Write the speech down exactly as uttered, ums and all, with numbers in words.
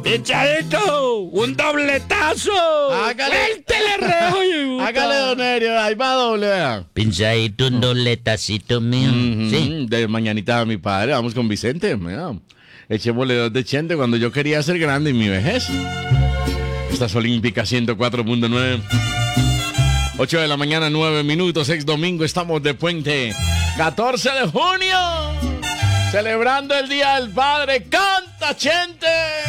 ¡Echadito! ¡Un dobletazo! Hágale. ¡Suéltele, rejo! Hágale, don Erio, ahí va doble, vea. Pinchadito, un dobletacito mío. Ujú, Sí. De mañanita a mi padre, vamos con Vicente, mira. Echémosle dos de Chente cuando yo quería ser grande en mi vejez. Estas Olímpicas ciento cuatro punto nueve. ocho de la mañana, nueve minutos, ex domingo, estamos de puente. catorce de junio, celebrando el Día del Padre. ¡Canta, Chente!